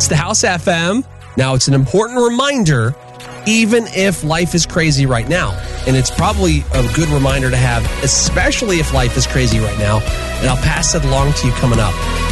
It's the House FM. Now, it's an important reminder, even if life is crazy right now. And it's probably a good reminder to have, especially if life is crazy right now. And I'll pass it along to you coming up.